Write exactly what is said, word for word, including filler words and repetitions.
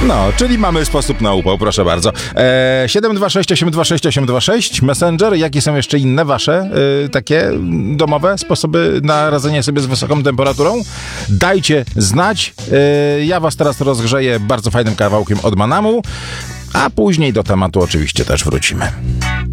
No, czyli mamy sposób na upał, proszę bardzo. E, siedem dwa sześć osiem dwa sześć osiem dwa sześć, Messenger. Jakie są jeszcze inne wasze e, takie domowe sposoby na radzenie sobie z wysoką temperaturą? Dajcie znać. E, ja was teraz rozgrzeję bardzo fajnym kawałkiem od Manamu, a później do tematu oczywiście też wrócimy.